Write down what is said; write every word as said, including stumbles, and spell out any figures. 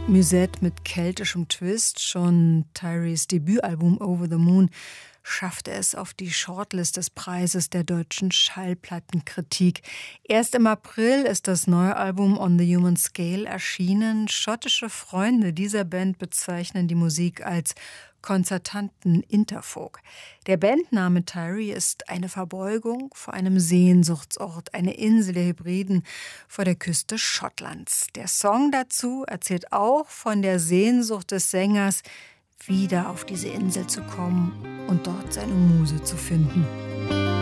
Musette mit keltischem Twist. Schon Tyrys Debütalbum Over the Moon schaffte es auf die Shortlist des Preises der deutschen Schallplattenkritik. Erst im April ist das neue Album On the Human Scale erschienen. Schottische Freunde dieser Band bezeichnen die Musik als konzertanten Interfolk. Der Bandname Tyrie ist eine Verbeugung vor einem Sehnsuchtsort, eine Insel der Hebriden vor der Küste Schottlands. Der Song dazu erzählt auch von der Sehnsucht des Sängers, wieder auf diese Insel zu kommen und dort seine Muse zu finden.